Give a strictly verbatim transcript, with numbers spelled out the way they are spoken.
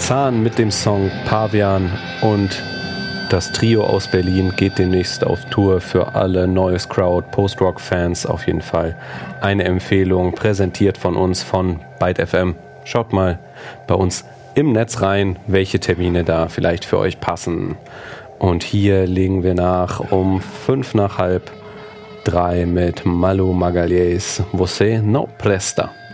Zahn mit dem Song Pavian und das Trio aus Berlin geht demnächst auf Tour für alle Neues Crowd Post-Rock-Fans. Auf jeden Fall eine Empfehlung, präsentiert von uns von Byte F M. Schaut mal bei uns im Netz rein, welche Termine da vielleicht für euch passen. Und hier legen wir nach um fünf nach halb drei mit Malu Magalhães. Você não presta.